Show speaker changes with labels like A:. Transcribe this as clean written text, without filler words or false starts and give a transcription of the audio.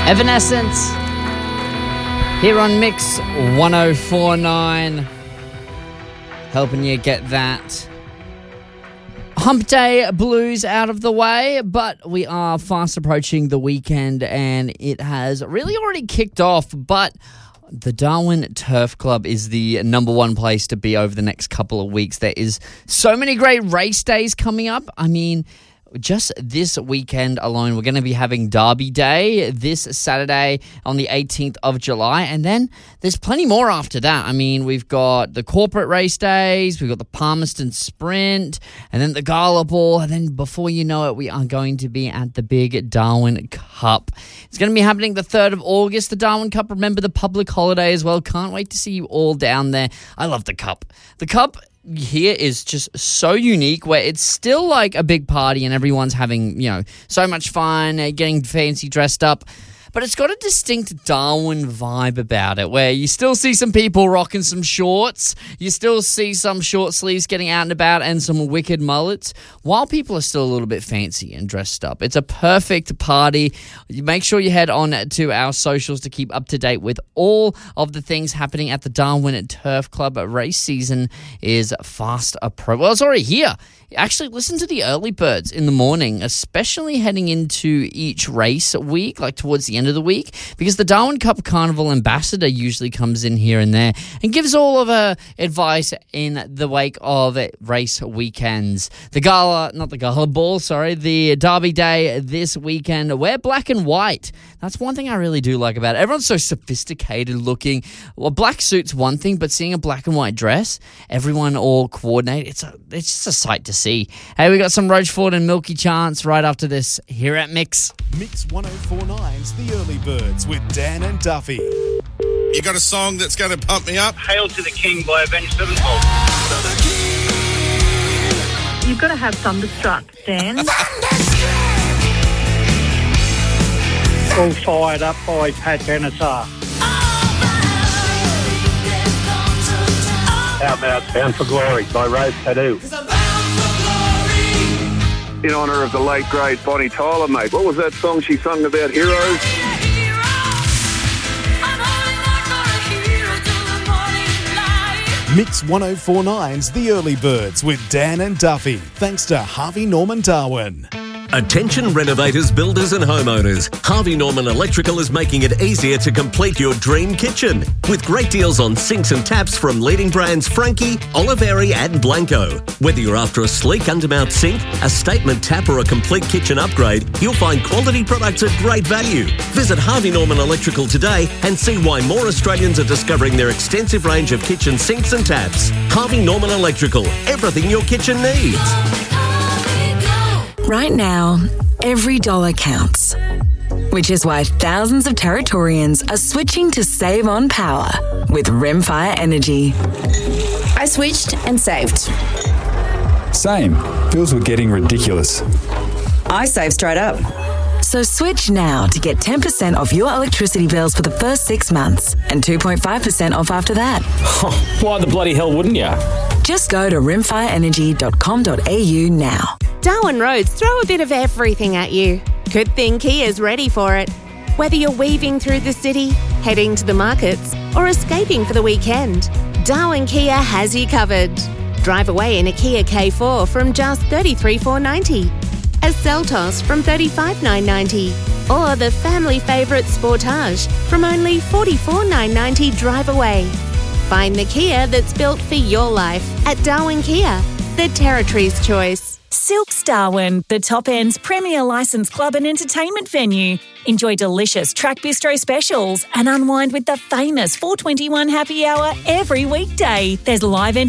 A: Evanescence here on Mix 1049, helping you get that Hump Day blues out of the way. But we are fast approaching the weekend and it has really already kicked off. But the Darwin Turf Club is the number one place to be over the next couple of weeks. There is so many great race days coming up. I mean, just this weekend alone, we're going to be having Derby Day this Saturday on the 18th of July. And then there's plenty more after that. I mean, we've got the corporate race days, we've got the Palmerston Sprint, and then the Gala Ball. And then before you know it, we are going to be at the big Darwin Cup. It's going to be happening the 3rd of August, the Darwin Cup. Remember the public holiday as well. Can't wait to see you all down there. I love the Cup. The Cup here is just so unique, where it's still like a big party and everyone's having, so much fun, getting fancy dressed up. But it's got a distinct Darwin vibe about it, where you still see some people rocking some shorts. You still see some short sleeves getting out and about and some wicked mullets, while people are still a little bit fancy and dressed up. It's a perfect party. Make sure you head on to our socials to keep up to date with all of the things happening at the Darwin Turf Club. Race season is fast approaching. Well, it's already here. Actually, listen to the early birds in the morning, especially heading into each race week, like towards the end of the week, because the Darwin Cup Carnival ambassador usually comes in here and there and gives all of her advice in the wake of race weekends. The Derby Day this weekend. Wear black and white. That's one thing I really do like about it. Everyone's so sophisticated looking. Well, black suit's one thing, but seeing a black and white dress, everyone all coordinate, it's just a sight to see. Hey, we got some Rochefort and Milky Chance right after this here at Mix.
B: Mix 1049's The Early Birds with Dan and Duffy.
C: You got a song that's going to pump me up?
D: Hail to the King by Avenged Sevenfold.
E: You've got to have Thunderstruck, Dan.
D: All Fired Up by Pat Benatar. How about Bound for Glory by Rose Tattoo? In honour of the late, great Bonnie Tyler, mate. What was that song she sung about heroes?
B: Mix 1049's The Early Birds with Dan and Duffy. Thanks to Harvey Norman Darwin.
F: Attention renovators, builders and homeowners. Harvey Norman Electrical is making it easier to complete your dream kitchen. With great deals on sinks and taps from leading brands Frankie, Oliveri and Blanco. Whether you're after a sleek undermount sink, a statement tap or a complete kitchen upgrade, you'll find quality products at great value. Visit Harvey Norman Electrical today and see why more Australians are discovering their extensive range of kitchen sinks and taps. Harvey Norman Electrical, everything your kitchen needs.
G: Right now, every dollar counts, which is why thousands of Territorians are switching to save on power with Rimfire Energy.
H: I switched and saved.
I: Same. Bills were getting ridiculous.
H: I saved straight up.
G: So switch now to get 10% off your electricity bills for the first 6 months and 2.5% off after that.
I: Why the bloody hell wouldn't you?
G: Just go to rimfireenergy.com.au now.
J: Darwin Roads throw a bit of everything at you. Good thing Kia's ready for it. Whether you're weaving through the city, heading to the markets, or escaping for the weekend, Darwin Kia has you covered. Drive away in a Kia K4 from just $33,490, a Seltos from $35,990, or the family favourite Sportage from only $44,990 drive away. Find the Kia that's built for your life at Darwin Kia, the Territory's choice.
K: Silks Darwin, the top end's premier licensed club and entertainment venue. Enjoy delicious track bistro specials and unwind with the famous 421 happy hour every weekday. There's live entertainment